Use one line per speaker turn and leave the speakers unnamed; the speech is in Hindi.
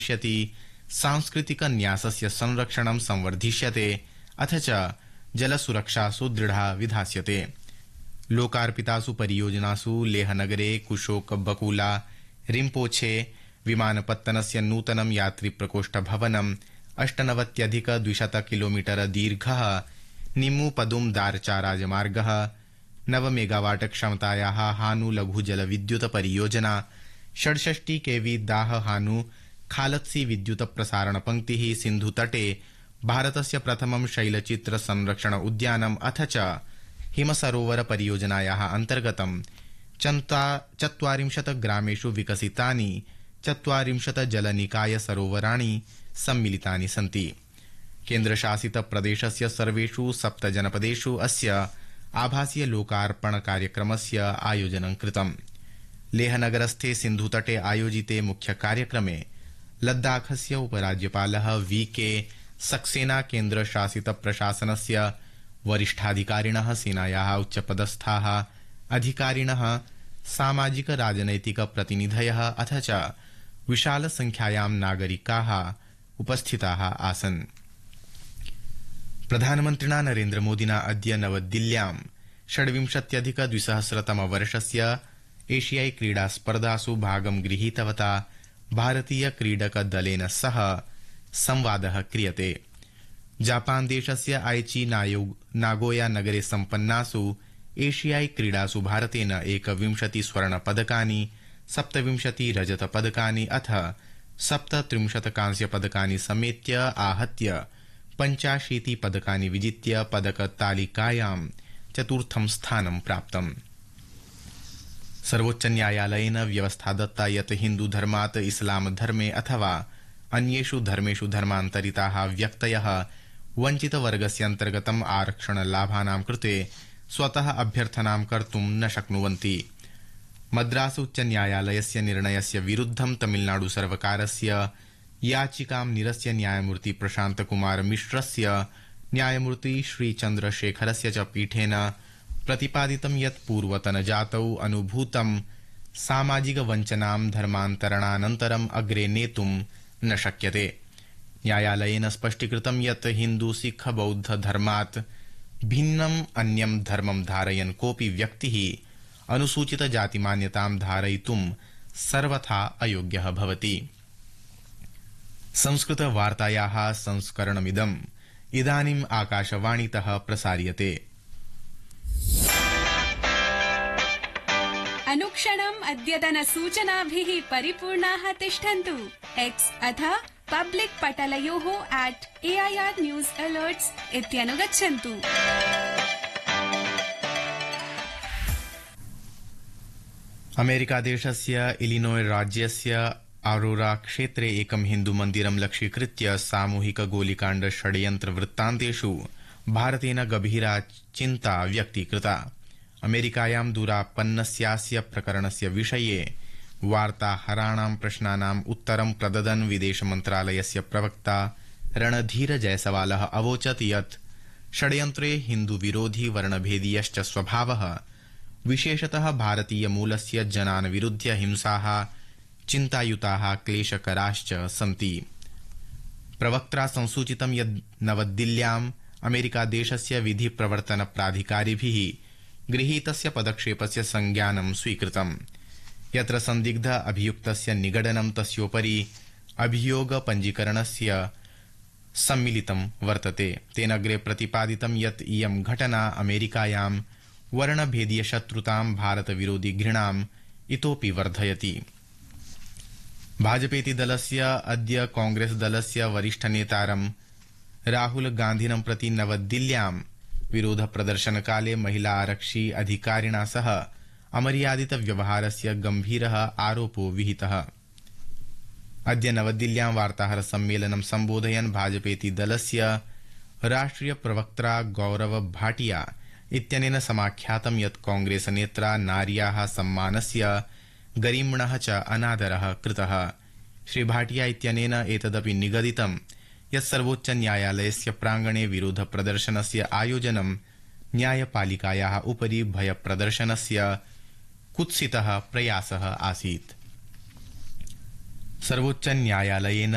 भविष्यति, सांस्कृतिकन्यासस्य संरक्षणं संवर्धिष्यते, अथ च जलसुरक्षा सुदृढा विधास्यते। लोकार्पितासु परियोजनासु लेहनगरे कुशोक बकुला रिम्पोछे विमानपत्तनस्य नूतनं यात्रिप्रकोष्ठभवनं, 98,200 किलोमीटर दीर्घः निम्मुपदुम दारचा राजमार्गः, 9 मेगावाट क्षमतायाः हानु लघुजलविद्युत परियोजना, 66 केवी दाह हानु खालत्सी विद्युत प्रसारण पंक्तिः, सिन्धुतटे भारतस्य प्रथमं शैलचित्र संरक्षण उद्यानम्, अथ च हिमसरोवर परियोजनायाः अन्तर्गतं 40 ग्रामेषु विकसितानि 40 जलनिकाय सरोवराणि सम्मिलितानि सन्ति। केन्द्रशासित प्रदेशस्य सर्वेषु 7 जनपदेषु अस्य आभासीय लोकार्पण कार्यक्रमस्य आयोजनं कृतम्। लेहनगरस्थे सिन्धुतटे आयोजिते मुख्य कार्यक्रमे लद्दाखस्य उपराज्यपालः वीके सक्सेना, केन्द्रशासित प्रशासनस्य वरिष्ठाधिकारिणः, सेनायाः उच्चपदस्थाः अधिकारिणः, सामाजिक राजनैतिक प्रतिनिधयः, अथ च विशाल संख्यायां नागरिकाः उपस्थिताः आसन्। प्रधानमन्त्रिणा नरेन्द्रमोदिना अद्य नवदिल्ल्यां 26,200 एशियाई क्रीडा स्पर्धासु भागं गृहीतवता भारतीय क्रीडक दलेन सह संवादः क्रियते। जापान देशस्य आइची नागोया नगरे सम्पन्नासु एशियाई क्रीडासु भारतेन 21 स्वर्ण पदकानि, 27 रजत पदकानि अथ 37 कांस्य पदकानि समेत्य आहत्य 85 पदकानि विजित्य पदक तालिकायां चतुर्थं स्थानं प्राप्तम्। सर्वोच्च न्यायालयेन व्यवस्था दत्ता यत् हिन्दू धर्मात् इस्लाम धर्मे अथवा अन्येषु धर्मेषु धर्मान्तरिताः व्यक्तयः वञ्चित वर्गस्य अन्तर्गतम् आरक्षण लाभानां कृते स्वतः अभ्यर्थनां कर्तुं न शक्नुवन्ति। मद्रास उच्च न्यायालयस्य निर्णयस्य विरुद्धं तमिलनाडु सर्वकारस्य याचिकां निरस्य न्यायमूर्ति प्रशांत कुमार मिश्रस्य न्यायमूर्ति श्री चन्द्रशेखरस्य च पीठेन प्रतिपादितं यत् पूर्वतनजातौ अनुभूतं सामाजिक वञ्चनां धर्मान्तरणानन्तरम् अग्रे नेतुं न शक्यते। न्यायालयेन स्पष्टीकृतं यत् हिन्दू सिख बौद्ध धर्मात् भिन्नम् अन्यं धर्मं धारयन् कोऽपि व्यक्तिः अनुसूचित जातिमान्यतां धारयितुं सर्वथा अयोग्यः भवति। संस्कृत वार्तायाः संस्करणमिदम् इदानीम् आकाशवाणीतः प्रसार्यते।
अनुक्षणम् अद्यतन सूचनाभिः परिपूर्णाः तिष्ठन्तु। एक्स अथ पब्लिक पटलयोः @AIR न्यूज अलर्ट्स इत्यनुगच्छन्तु।
अमेरिकादेशस्य इलिनोय राज्यस्य आरोरा क्षेत्रे एकं हिन्दुमन्दिरं लक्ष्यीकृत्य सामूहिक गोलिकाण्ड षड्यन्त्र वृत्तान्तेषु भारतेन गभीरा चिन्ता व्यक्तीकृता। अमेरिकायां दुरापन्नस्यास्य प्रकरणस्य विषये वार्ताहराणां प्रश्नानाम् उत्तरं प्रददन् विदेशमन्त्रालयस्य प्रवक्ता रणधीर जयसवालः अवोचत् यत् षड्यन्त्रे हिन्दुविरोधी वर्णभेदीयश्च स्वभावः, विशेषतः भारतीयमूलस्य जनान् विरुध्य हिंसाः चिन्तायुताः क्लेशकराश्च सन्ति। प्रवक्त्रा संसूचितं यत् नवदिल्ल्याम् अमेरिकादेशस्य विधि प्रवर्तन प्राधिकारिभिः गृहीतस्य पदक्षेपस्य संज्ञानं स्वीकृतम्, यत्र संदिग्ध अभियुक्तस्य निगडनं तस्योपरि अभियोग पञ्जीकरणस्य सम्मिलितं वर्तते। तेन अग्रे प्रतिपादितं यत् इयं घटना अमेरिकायां वर्णभेदीय शत्रुतां, भारतविरोधी घृणाम् इतोपि वर्धयति। भाजपेति दलस्य अद्य कांग्रेस दलस्य वरिष्ठनेतारं राहुल गान्धिनं प्रति नवदिल्ल्यां विरोध प्रदर्शनकाले महिला आरक्षी अधिकारिणा सह अमर्यादित व्यवहारस्य गंभीरः आरोपो विहितः। अद्य नवदिल्ल्यां वार्ताहर सम्मेलनं सम्बोधयन् भाजपेति दलस्य राष्ट्रिय प्रवक्त्रा गौरव भाटिया इत्यनेन समाख्यातं यत् कांग्रेस नेत्रा नार्याः सम्मानस्य, गरिम्णः च अनादरः कृतः। श्री भाटिया इत्यनेन एतदपि निगदितं यत् सर्वोच्च न्यायालयस्य प्राङ्गणे विरोध प्रदर्शनस्य आयोजनं न्यायपालिकायाः उपरि भयप्रदर्शनस्य कुत्सितः प्रयासः आसीत्। सर्वोच्च न्यायालयेन